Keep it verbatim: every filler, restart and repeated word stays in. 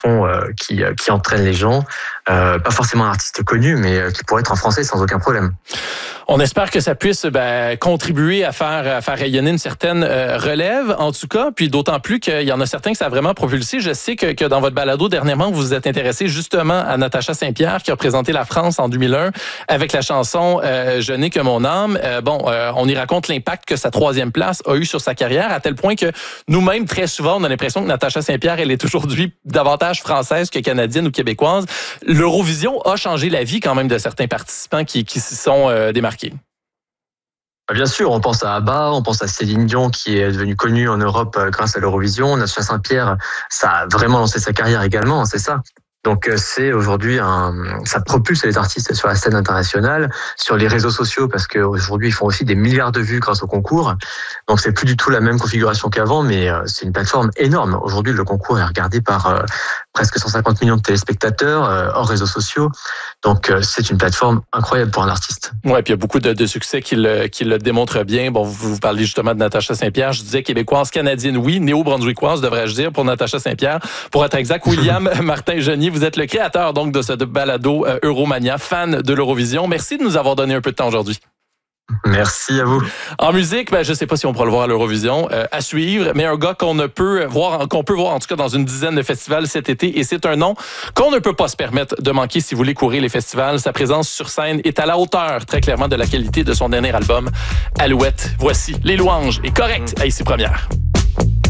euh, qui, euh, qui entraîne les gens. Euh, pas forcément un artiste connu, mais euh, qui pourrait être en français sans aucun problème. On espère que ça puisse ben, contribuer à faire, à faire rayonner une certaine euh, relève, en tout cas, puis d'autant plus qu'il y en a certains que ça a vraiment propulsé. Je sais que, que dans votre balado, dernièrement, vous vous êtes intéressé justement à Natacha Saint-Pierre, qui a représenté la France en deux mille un avec la chanson euh, « Je n'ai que mon âme ». Euh, bon, euh, on y raconte l'impact que sa troisième place a eu sur sa carrière, à tel point que nous-mêmes, très souvent, on a l'impression que Natacha Saint-Pierre, elle est aujourd'hui davantage française que canadienne ou québécoise. L'Eurovision a changé la vie quand même de certains participants qui, qui s'y sont euh, démarqués. Bien sûr, on pense à ABBA, on pense à Céline Dion qui est devenue connue en Europe grâce à l'Eurovision. Natacha Saint-Pierre, ça a vraiment lancé sa carrière également, c'est ça. Donc c'est aujourd'hui un, ça propulse les artistes sur la scène internationale, sur les réseaux sociaux, parce qu'aujourd'hui ils font aussi des milliards de vues grâce au concours. Donc c'est plus du tout la même configuration qu'avant, mais c'est une plateforme énorme. Aujourd'hui le concours est regardé par euh, presque cent cinquante millions de téléspectateurs euh, hors réseaux sociaux. Donc euh, c'est une plateforme incroyable pour un artiste. Ouais, puis il y a beaucoup de, de succès qui le, qui le démontrent bien. Bon, vous, vous parlez justement de Natacha Saint-Pierre. Je disais québécoise, canadienne, oui, néo-brunswickoise, devrais-je dire, pour Natacha Saint-Pierre. Pour être exact, William Martin-Genier, vous êtes le créateur donc de ce balado euh, Euromania, fan de l'Eurovision. Merci de nous avoir donné un peu de temps aujourd'hui. Merci à vous. En musique, ben, je ne sais pas si on pourra le voir à l'Eurovision, euh, à suivre, mais un gars qu'on ne peut voir, qu'on peut voir en tout cas dans une dizaine de festivals cet été, et c'est un nom qu'on ne peut pas se permettre de manquer si vous voulez courir les festivals. Sa présence sur scène est à la hauteur, très clairement, de la qualité de son dernier album, Alouette. Voici Les Louanges et Correct à Ici Première.